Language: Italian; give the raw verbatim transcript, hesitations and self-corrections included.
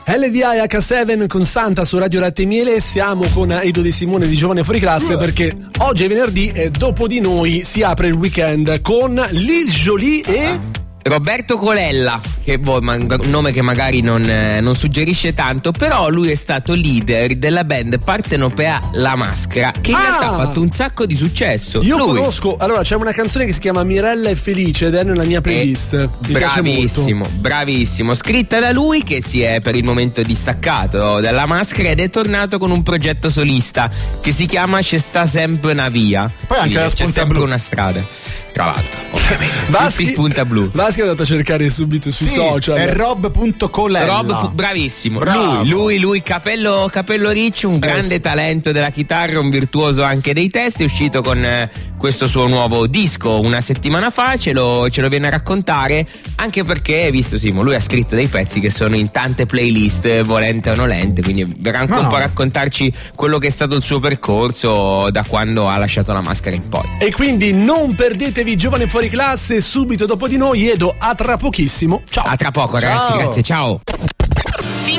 L D I H sette con Santa su Radio Latte e Miele. Siamo con Edo De Simone di Giovane Fuori Classe perché oggi è venerdì e dopo di noi si apre il weekend con Lil Jolie e Roberto Colella, che boh, un nome che magari non, eh, non suggerisce tanto, però lui è stato leader della band partenopea La Maschera, che in ah, realtà ha fatto un sacco di successo. Io lui. conosco, allora c'è una canzone che si chiama Mirella è felice ed è nella mia playlist. Eh, Mi bravissimo, bravissimo, scritta da lui, che si è per il momento distaccato dalla Maschera ed è tornato con un progetto solista che si chiama C'è sta sempre una via. Poi anche la c'è sempre blu. una strada. Tra l'altro, ovviamente. Vaschi, tutti spunta blu. Vaschi è andato a cercare subito sui sì, social. È Rob punto Colella. Rob, bravissimo. Bravo. Lui, lui, lui, capello, capello riccio, un grande sì. talento della chitarra, un virtuoso anche dei testi. È uscito con eh, questo suo nuovo disco una settimana fa. Ce lo, ce lo viene a raccontare. Anche perché, visto Simo, lui ha scritto dei pezzi che sono in tante playlist, volente o nolente. Quindi verrà anche no, un po' a no. raccontarci quello che è stato il suo percorso da quando ha lasciato La Maschera in poi. E quindi non perdetevi Giovane Fuori Classe subito dopo di noi. Edo, a tra pochissimo. Ciao. A tra poco, Ciao. ragazzi, grazie, ciao.